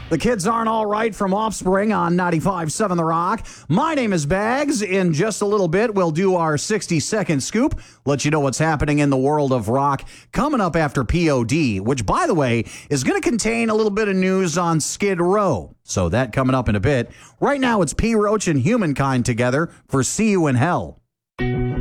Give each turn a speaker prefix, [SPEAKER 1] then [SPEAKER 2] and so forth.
[SPEAKER 1] The Kids Aren't All Right from Offspring on 95.7 The Rock. My name is Bags. In just a little bit, we'll do our 60-second scoop, let you know what's happening in the world of rock. Coming up after POD, which, by the way, is going to contain a little bit of news on Skid Row. So that coming up in a bit. Right now, it's P. Roach and Humankind together for See You in Hell.